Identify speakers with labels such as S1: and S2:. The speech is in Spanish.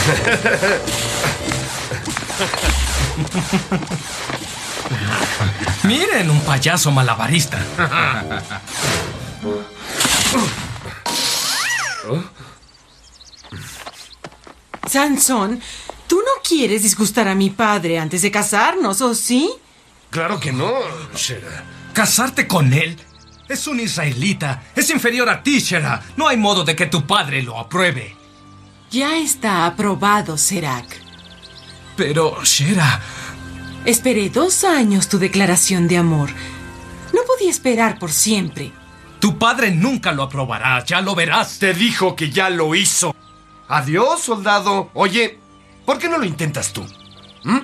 S1: Miren, un payaso malabarista.
S2: Sansón, tú no quieres disgustar a mi padre antes de casarnos, ¿o sí?
S3: Claro que no, Shera.
S1: ¿Casarte con él? Es un israelita. Es inferior a ti, Shera. No hay modo de que tu padre lo apruebe.
S2: Ya está aprobado, Serac.
S1: Pero, Shera...
S2: Esperé 2 años tu declaración de amor. No podía esperar por siempre.
S1: Tu padre nunca lo aprobará, ya lo verás.
S3: Te dijo que ya lo hizo. Adiós, soldado. Oye, ¿por qué no lo intentas tú?